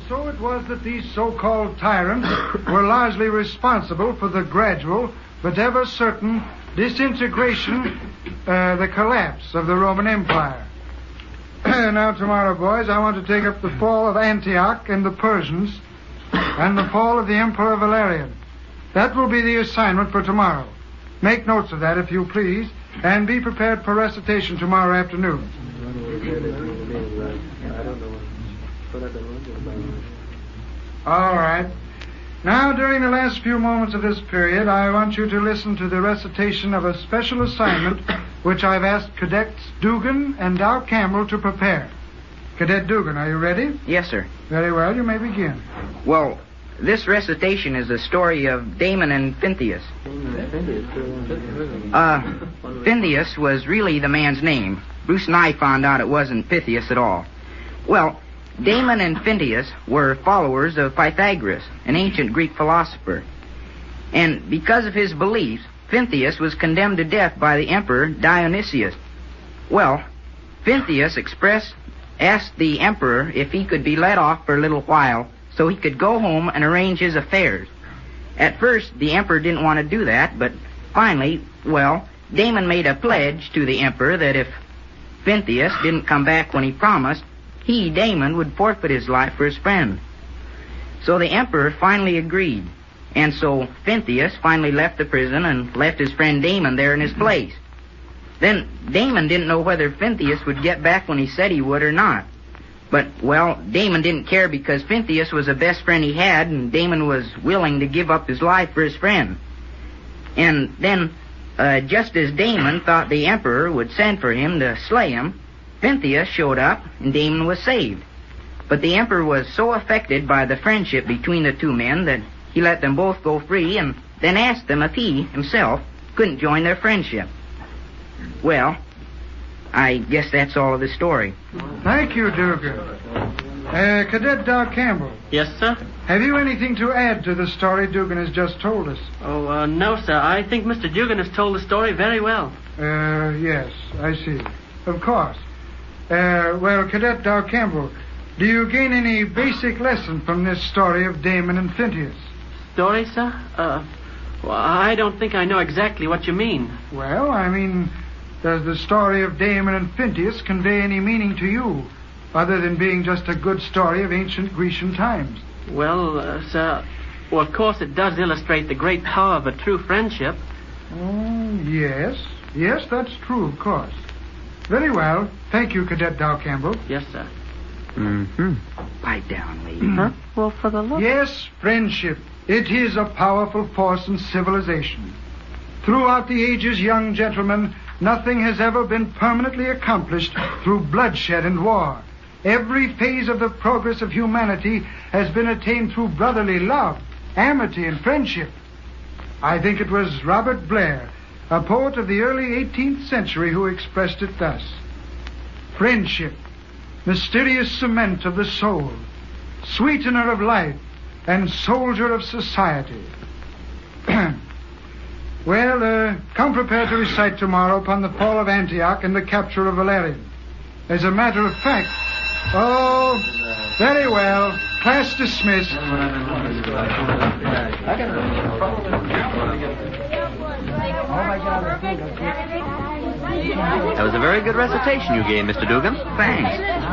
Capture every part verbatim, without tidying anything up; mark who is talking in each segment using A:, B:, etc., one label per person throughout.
A: so it was that these so-called tyrants were largely responsible for the gradual but ever certain disintegration, uh, the collapse of the Roman Empire. Now, tomorrow, boys, I want to take up the fall of Antioch and the Persians and the fall of the Emperor Valerian. That will be the assignment for tomorrow. Make notes of that, if you please, and be prepared for recitation tomorrow afternoon. All right. Now, during the last few moments of this period, I want you to listen to the recitation of a special assignment which I've asked Cadets Dugan and Dow Campbell to prepare. Cadet Dugan, are you ready?
B: Yes, sir.
A: Very well, you may begin.
B: Well, this recitation is the story of Damon and Pythias. Uh, Pythias was really the man's name. Bruce and I found out it wasn't Pythias at all. Well, Damon and Pythias were followers of Pythagoras, an ancient Greek philosopher. And because of his beliefs, Pythias was condemned to death by the emperor Dionysius. Well, Pythias expressed, asked the emperor if he could be let off for a little while so he could go home and arrange his affairs. At first, the emperor didn't want to do that, but finally, well, Damon made a pledge to the emperor that if Pythias didn't come back when he promised, he, Damon, would forfeit his life for his friend. So the emperor finally agreed. And so Pythias finally left the prison and left his friend Damon there in his place. Then Damon didn't know whether Pythias would get back when he said he would or not. But, well, Damon didn't care because Pythias was the best friend he had, and Damon was willing to give up his life for his friend. And then, uh, just as Damon thought the emperor would send for him to slay him, Pythias showed up, and Damon was saved. But the emperor was so affected by the friendship between the two men that he let them both go free and then asked them if he, himself, couldn't join their friendship. Well, I guess that's all of the story.
A: Thank you, Dugan. Uh, Cadet Dow Campbell.
C: Yes, sir?
A: Have you anything to add to the story Dugan has just told us?
C: Oh, uh, no, sir. I think Mister Dugan has told the story very well.
A: Uh, yes, I see. Of course. Uh, well, Cadet Dow Campbell, do you gain any basic lesson from this story of Damon and Pythias?
C: Story, sir? Uh, well, I don't think I know exactly what you mean.
A: Well, I mean, does the story of Damon and Pythias convey any meaning to you, other than being just a good story of ancient Grecian times?
C: Well, uh, sir, well, of course it does illustrate the great power of a true friendship.
A: Oh, yes. Yes, that's true, of course. Very well. Thank you, Cadet Dow Campbell.
C: Yes, sir.
B: Mm-hmm. Pipe down, lady.
C: Huh? Well, for the love...
A: Yes, friendship. It is a powerful force in civilization. Throughout the ages, young gentlemen, nothing has ever been permanently accomplished through bloodshed and war. Every phase of the progress of humanity has been attained through brotherly love, amity, and friendship. I think it was Robert Blair, a poet of the early eighteenth century, who expressed it thus: friendship, mysterious cement of the soul, sweetener of life, and soldier of society. Well, uh, come prepared to recite tomorrow upon the fall of Antioch and the capture of Valerian. As a matter of fact... Oh, very well. Class dismissed.
D: That was a very good recitation you gave, Mister Dugan.
B: Thanks.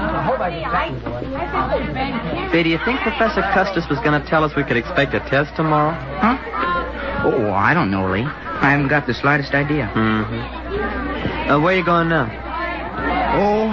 D: Say, do you think Professor Custis was going to tell us we could expect a test tomorrow?
B: Huh? Oh, I don't know, Lee. I haven't got the slightest idea.
D: Mm-hmm. Uh, where are you going now?
B: Oh,